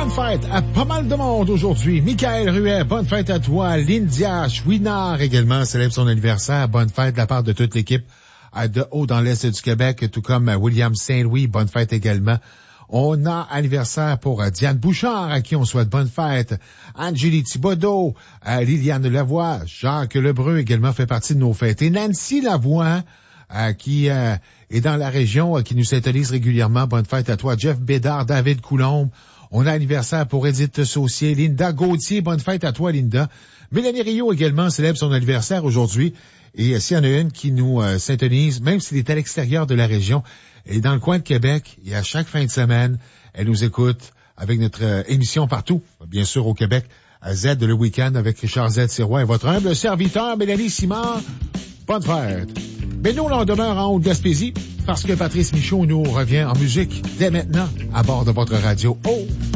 bonne fête à pas mal de monde aujourd'hui. Michael Ruet, bonne fête à toi. Lindia Chouinard également célèbre son anniversaire. Bonne fête de la part de toute l'équipe de haut dans l'Est du Québec, tout comme William Saint-Louis. Bonne fête également. On a anniversaire pour Diane Bouchard, à qui on souhaite bonne fête. Angélie Thibodeau, Liliane Lavoie, Jacques Lebreu également fait partie de nos fêtes. Et Nancy Lavoie, qui est dans la région, qui nous syntonise régulièrement. Bonne fête à toi. Jeff Bédard, David Coulombe. On a anniversaire pour Edith Saucier. Linda Gauthier, bonne fête à toi, Linda. Mélanie Rio également célèbre son anniversaire aujourd'hui. Et s'il y en a une qui nous syntonise, même s'il est à l'extérieur de la région, elle est dans le coin de Québec, et à chaque fin de semaine, elle nous écoute avec notre émission partout, bien sûr au Québec, à Z le week-end avec Richard Z. Sirois et votre humble serviteur, Mélanie Simard. Bonne fête. Mais nous, on demeure en Haute-Gaspésie parce que Patrice Michaud nous revient en musique dès maintenant à bord de votre radio. Oh!